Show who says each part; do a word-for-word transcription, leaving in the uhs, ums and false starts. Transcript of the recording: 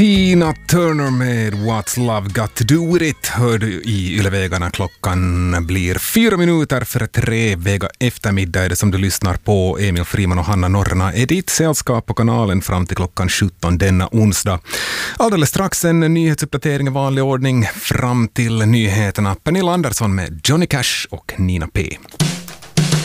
Speaker 1: Tina Turner med What's Love Got To Do With It hör du i Ylevägarna. Klockan blir fyra minuter för tre. Vega eftermiddag är det som du lyssnar på. Emil Friman och Hanna Norrena är ditt sällskap på kanalen fram till klockan sjutton denna onsdag. Alldeles strax en nyhetsuppdatering i vanlig ordning fram till nyheterna. Pernilla Andersson med Johnny Cash och Nina P.